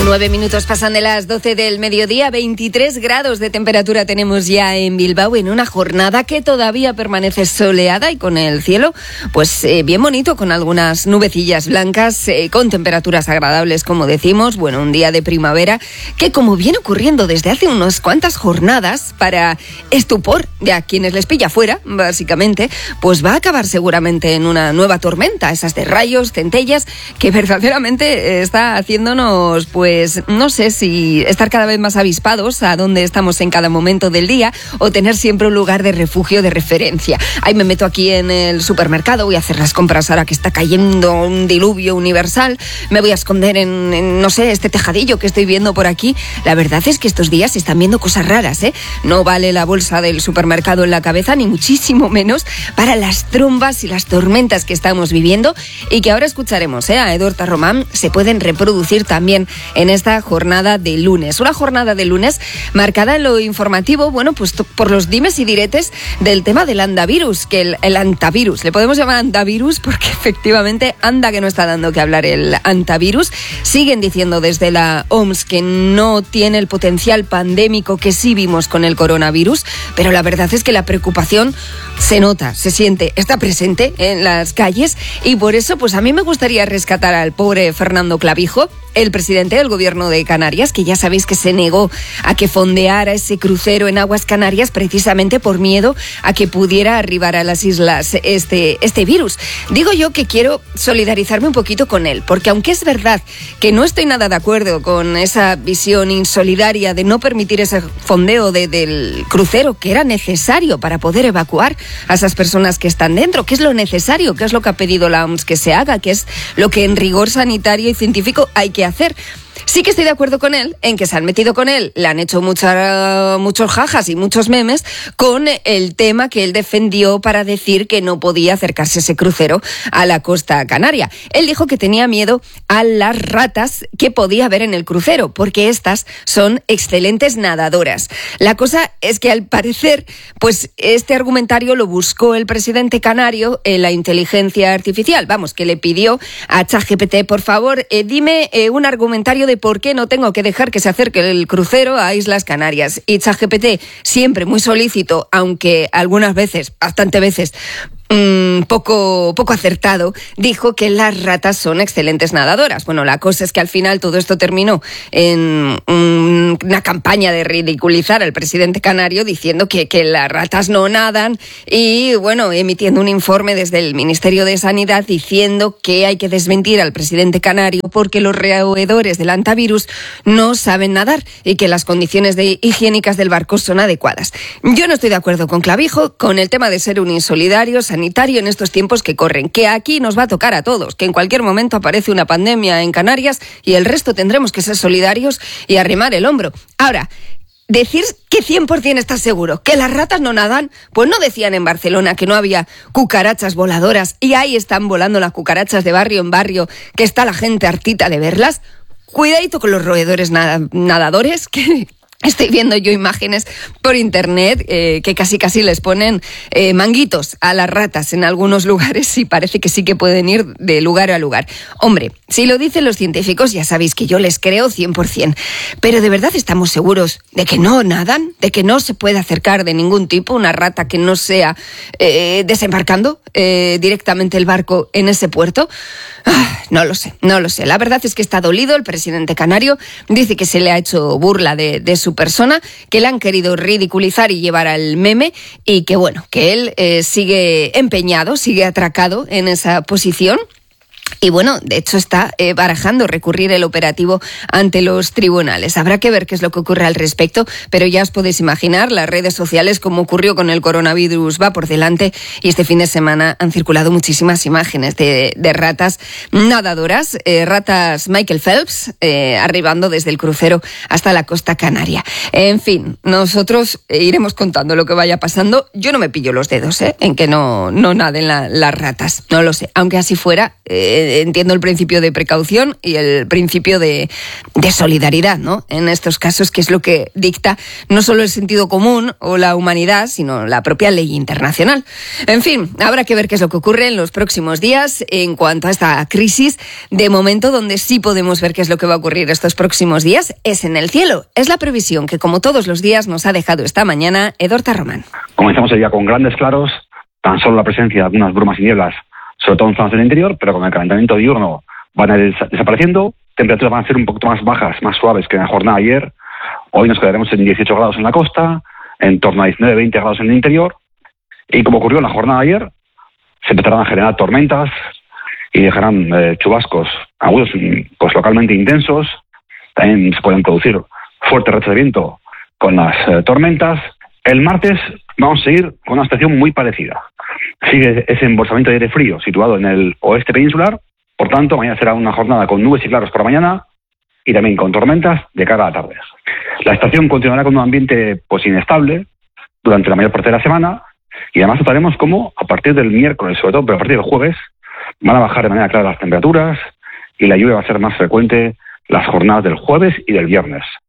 9 minutos pasan de las 12 del mediodía, 23 grados de temperatura tenemos ya en Bilbao, en una jornada que todavía permanece soleada y con el cielo pues bien bonito, con algunas nubecillas blancas, con temperaturas agradables, como decimos. Bueno, un día de primavera que, como viene ocurriendo desde hace unas cuantas jornadas, para estupor de a quienes les pilla fuera, básicamente, pues va a acabar seguramente en una nueva tormenta, esas de rayos, centellas, que verdaderamente está haciéndonos, pues no sé si estar cada vez más avispados a dónde estamos en cada momento del día, o tener siempre un lugar de refugio, de referencia. Ahí me meto aquí en el supermercado, voy a hacer las compras ahora que está cayendo un diluvio universal, me voy a esconder en no sé, este tejadillo que estoy viendo por aquí. La verdad es que estos días se están viendo cosas raras, ¿eh? No vale la bolsa del supermercado en la cabeza, ni muchísimo menos para las trombas y las tormentas que estamos viviendo, y que ahora escucharemos, a Edurta Román, se pueden reproducir también en esta jornada de lunes. Una jornada de lunes marcada en lo informativo, bueno, pues por los dimes y diretes del tema del andavirus, que el antavirus, le podemos llamar antavirus porque efectivamente anda que no está dando que hablar el antavirus. Siguen diciendo desde la OMS que no tiene el potencial pandémico que sí vimos con el coronavirus, pero la verdad es que la preocupación se nota, se siente, está presente en las calles, y por eso pues a mí me gustaría rescatar al pobre Fernando Clavijo, el presidente del gobierno de Canarias, que ya sabéis que se negó a que fondeara ese crucero en aguas canarias precisamente por miedo a que pudiera arribar a las islas este virus. Digo yo que quiero solidarizarme un poquito con él, porque aunque es verdad que no estoy nada de acuerdo con esa visión insolidaria de no permitir ese fondeo del crucero, que era necesario para poder evacuar a esas personas que están dentro, que es lo necesario, que es lo que ha pedido la OMS que se haga, que es lo que en rigor sanitario y científico hay que hacer. Sí que estoy de acuerdo con él en que se han metido con él, le han hecho muchos jajas y muchos memes con el tema que él defendió para decir que no podía acercarse ese crucero a la costa canaria. Él dijo que tenía miedo a las ratas que podía haber en el crucero, porque estas son excelentes nadadoras. La cosa es que al parecer, pues este argumentario lo buscó el presidente canario en la inteligencia artificial. Vamos, que le pidió a ChatGPT, por favor, dime un argumentario de por qué no tengo que dejar que se acerque el crucero a Islas Canarias. Y ChatGPT, siempre muy solícito, aunque algunas veces, bastante veces, poco acertado, dijo que las ratas son excelentes nadadoras. Bueno, la cosa es que al final todo esto terminó en una campaña de ridiculizar al presidente canario, diciendo que las ratas no nadan, y bueno, emitiendo un informe desde el Ministerio de Sanidad diciendo que hay que desmentir al presidente canario porque los roedores del antavirus no saben nadar y que las condiciones higiénicas del barco son adecuadas. Yo no estoy de acuerdo con Clavijo con el tema de ser un insolidario sanitario en estos tiempos que corren, que aquí nos va a tocar a todos, que en cualquier momento aparece una pandemia en Canarias y el resto tendremos que ser solidarios y arrimar el hombro. Ahora, decir que 100% estás seguro que las ratas no nadan, pues no decían en Barcelona que no había cucarachas voladoras, y ahí están volando las cucarachas de barrio en barrio, que está la gente hartita de verlas. Cuidadito con los roedores nadadores, que estoy viendo yo imágenes por internet que casi les ponen manguitos a las ratas en algunos lugares, y parece que sí que pueden ir de lugar a lugar. Hombre, si lo dicen los científicos, ya sabéis que yo les creo 100%. Pero ¿de verdad estamos seguros de que no nadan? ¿De que no se puede acercar de ningún tipo una rata que no sea desembarcando directamente el barco en ese puerto? No lo sé. La verdad es que está dolido el presidente canario. Dice que se le ha hecho burla de su persona, que le han querido ridiculizar y llevar al meme, y que bueno, que él sigue empeñado, sigue atracado en esa posición. Y bueno, de hecho está barajando recurrir el operativo ante los tribunales. Habrá que ver qué es lo que ocurre al respecto, pero ya os podéis imaginar, las redes sociales, como ocurrió con el coronavirus, va por delante, y este fin de semana han circulado muchísimas imágenes de ratas nadadoras, ratas Michael Phelps, arribando desde el crucero hasta la costa canaria. En fin, nosotros iremos contando lo que vaya pasando. Yo no me pillo los dedos en que no naden las ratas, no lo sé, aunque así fuera, entiendo el principio de precaución y el principio de solidaridad, ¿no? En estos casos, que es lo que dicta no solo el sentido común o la humanidad, sino la propia ley internacional. En fin, habrá que ver qué es lo que ocurre en los próximos días en cuanto a esta crisis. De momento, donde sí podemos ver qué es lo que va a ocurrir estos próximos días es en el cielo. Es la previsión que, como todos los días, nos ha dejado esta mañana Edorta Román. Comenzamos el día con grandes claros, tan solo la presencia de algunas brumas y nieblas, sobre todo en zonas del interior, pero con el calentamiento diurno van a ir desapareciendo. Temperaturas van a ser un poquito más bajas, más suaves que en la jornada de ayer. Hoy nos quedaremos en 18 grados en la costa, en torno a 19-20 grados en el interior. Y como ocurrió en la jornada de ayer, se empezarán a generar tormentas y dejarán chubascos agudos, pues localmente intensos. También se pueden producir fuertes rachas de viento con las tormentas. El martes vamos a seguir con una situación muy parecida. Sigue ese embolsamiento de aire frío situado en el oeste peninsular. Por tanto, mañana será una jornada con nubes y claros por la mañana y también con tormentas de cara a la tarde. La estación continuará con un ambiente pues inestable durante la mayor parte de la semana y además notaremos cómo a partir del miércoles, sobre todo, pero a partir del jueves, van a bajar de manera clara las temperaturas y la lluvia va a ser más frecuente las jornadas del jueves y del viernes.